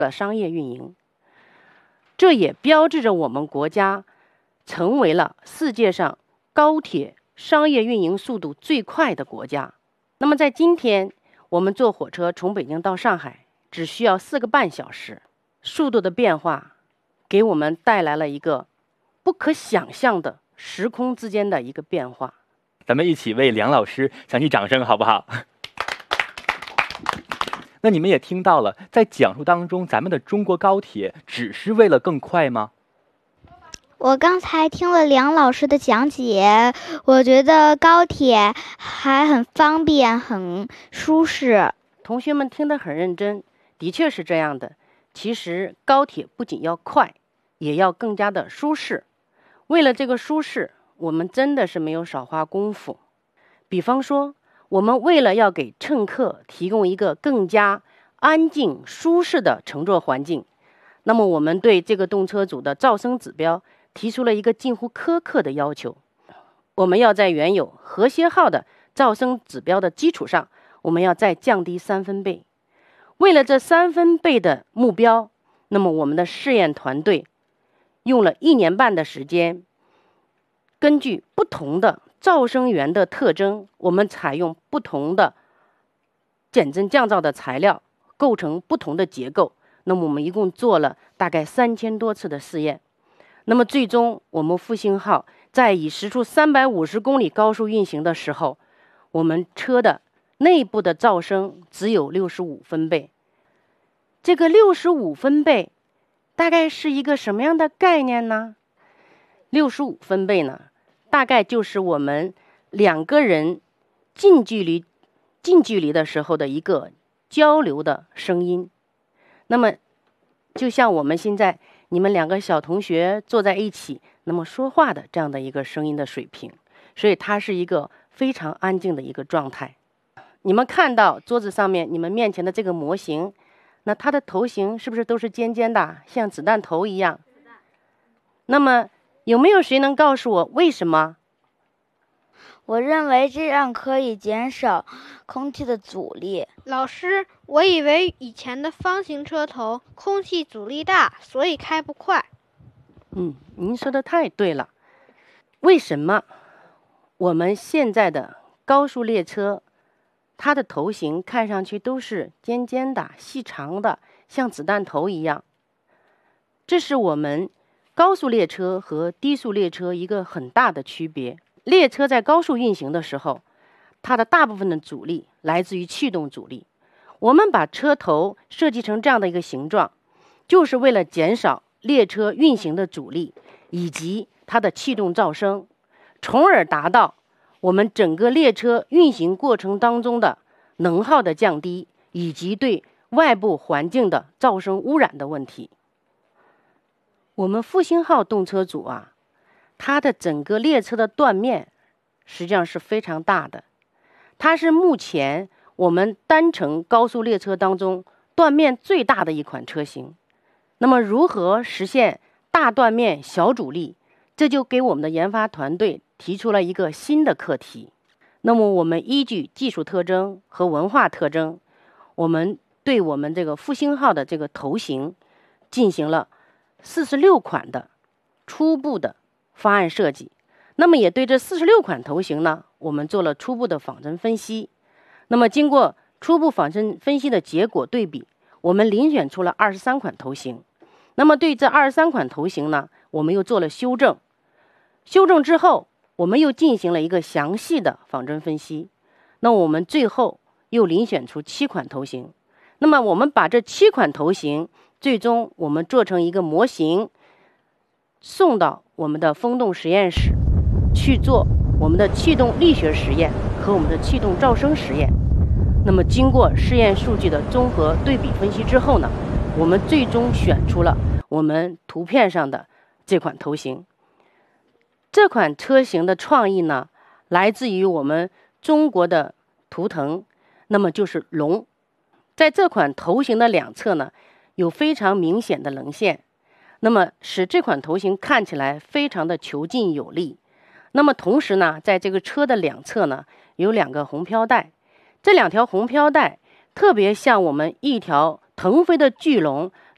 的商业运营。这也标志着我们国家成为了世界上高铁商业运营速度最快的国家。那么在今天，我们坐火车从北京到上海只需要4个半小时，速度的变化给我们带来了一个不可想象的时空之间的一个变化。 咱们一起为梁老师响起掌声，好不好？那你们也听到了，在讲述当中，咱们的中国高铁只是为了更快吗？ 我刚才听了梁老师的讲解，我觉得高铁还很方便，很舒适。 同学们听得很认真，的确是这样的。其实高铁不仅要快，也要更加的舒适。为了这个舒适，我们真的是没有少花功夫。比方说，我们为了要给乘客提供一个更加安静舒适的乘坐环境，那么我们对这个动车组的噪声指标提出了一个近乎苛刻的要求。我们要在原有和谐号的噪声指标的基础上，我们要再降低3分贝。为了这3分贝的目标，那么我们的试验团队用了1年半的时间，根据不同的噪声源的特征，我们采用不同的减震降噪的材料，构成不同的结构。那么我们一共做了大概3000多次的试验。那么最终我们复兴号在以时速350公里高速运行的时候，我们车的内部的噪声只有65分贝。这个65分贝大概是一个什么样的概念呢？65分贝呢，大概就是我们2个人近距离的时候的一个交流的声音。那么就像我们现在你们2个小同学坐在一起，那么说话的这样的一个声音的水平，所以它是一个非常安静的一个状态。你们看到桌子上面你们面前的这个模型，那它的头型是不是都是尖尖的，像子弹头一样？那么有没有谁能告诉我为什么？ 我认为这样可以减少空气的阻力。 老师，我以为以前的方形车头空气阻力大，所以开不快。 您说的太对了。为什么我们现在的高速列车它的头型看上去都是尖尖的、细长的，像子弹头一样？这是我们高速列车和低速列车一个很大的区别。列车在高速运行的时候，它的大部分的阻力来自于气动阻力。我们把车头设计成这样的一个形状，就是为了减少列车运行的阻力以及它的气动噪声，从而达到我们整个列车运行过程当中的能耗的降低，以及对外部环境的噪声污染的问题。我们复兴号动车组它的整个列车的断面实际上是非常大的，它是目前我们单程高速列车当中断面最大的一款车型。那么如何实现大断面小阻力，这就给我们的研发团队提出了一个新的课题。那么我们依据技术特征和文化特征，我们对我们这个复兴号的这个头型进行了46款的初步的方案设计。那么也对这46款头型呢，我们做了初步的仿真分析。那么经过初步仿真分析的结果对比，我们遴选出了23款头型。那么对这23款头型呢，我们又做了修正。修正之后，我们又进行了一个详细的仿真分析。那我们最后又遴选出7款头型。那么我们把这7款头型最终我们做成一个模型，送到我们的风洞实验室去做我们的气动力学实验和我们的气动噪声实验。那么经过试验数据的综合对比分析之后呢，我们最终选出了我们图片上的这款头型。这款车型的创意呢，来自于我们中国的图腾，那么就是龙。在这款头型的两侧呢，有非常明显的棱线，那么使这款头型看起来非常的遒劲有力。那么同时呢，在这个车的两侧呢，有2个红飘带，这2条红飘带特别像我们一条腾飞的巨龙